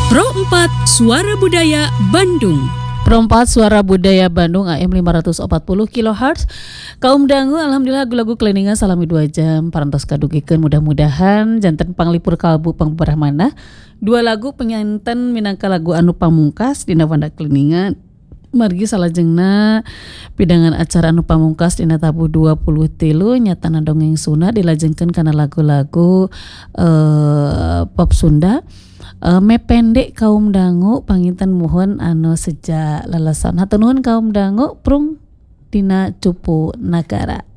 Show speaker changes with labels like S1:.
S1: Pro 4 Suara Budaya Bandung.
S2: Pro 4 Suara Budaya Bandung AM 540 kHz. Kaum dangu alhamdulillah lagu-lagu keliningan salami 2 jam parantos kadugikeun mudah-mudahan janten panglipur kalbu pangberahmana 2 lagu penyanten minangka lagu anu pamungkas dina wanda keliningan. Margi salajengna pidangan acara anu pamungkas dina tabu 23 nyatana dongeng Sunda dilajengkeun kana lagu-lagu pop Sunda. Mependek kaum dangu panginten mohon anu seja lelesan hatur nuhun kaum dangu prung dina cupu nagara.